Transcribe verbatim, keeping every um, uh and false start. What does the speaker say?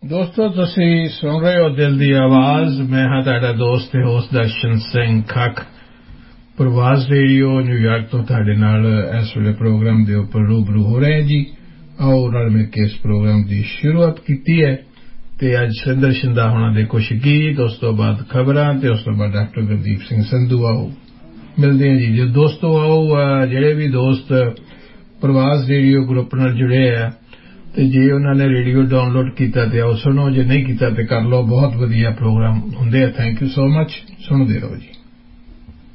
ਦੋਸਤੋ ਤੁਸੀਂ ਸੁਣ ਰਹੇ ਹੋ ਦਿਲ ਦੀ ਆਵਾਜ਼। ਮੈਂ ਹਾਂ ਤੁਹਾਡਾ ਦੋਸਤ ਤੇ ਹੋਸਟ ਦਰਸ਼ਨ ਸਿੰਘ ਖੱਖ। ਪ੍ਰਵਾਸ ਰੇਡੀਓ ਨਿਊਯਾਰਕ ਤੋਂ ਤੁਹਾਡੇ ਨਾਲ ਇਸ ਵੇਲੇ ਪ੍ਰੋਗਰਾਮ ਦੇ ਉੱਪਰ ਰੂਬਰੂ ਹੋ ਰਹੇ ਜੀ। ਆਓ ਨਾਲ ਮਿਲ ਕੇ ਇਸ ਪ੍ਰੋਗਰਾਮ ਦੀ ਸ਼ੁਰੂਆਤ ਕੀਤੀ ਹੈ ਤੇ ਅੱਜ ਸਿੰਦਰ ਸ਼ਿੰਦਾ ਹੋਣਾ ਦੇ ਕੁਝ ਗੀਤ, ਉਸ ਤੋਂ ਬਾਅਦ ਖਬਰਾਂ ਤੇ ਉਸ ਤੋਂ ਬਾਅਦ ਡਾਕਟਰ ਗੁਰਦੀਪ ਸਿੰਘ ਸੰਧੂ। ਆਓ ਮਿਲਦੇ ਹਾਂ ਜੀ। ਜੋ ਦੋਸਤੋ ਆਓ ਜਿਹੜੇ ਵੀ ਦੋਸਤ ਪ੍ਰਵਾਸ ਰੇਡੀਓ ਗਰੁੱਪ ਨਾਲ ਜੁੜੇ ਆ ਤੇ ਜੇ ਉਹਨਾਂ ਨੇ ਰੇਡੀਓ ਡਾਊਨਲੋਡ ਕੀਤਾ ਤੇ ਆਓ ਸੁਣੋ, ਜੇ ਨਹੀਂ ਕੀਤਾ ਤੇ ਕਰ ਲਓ। ਬਹੁਤ ਵਧੀਆ ਪ੍ਰੋਗਰਾਮ ਹੁੰਦੇ ਆ। Thank you so much. ਸੁਣਦੇ ਰਹੋ ਜੀ।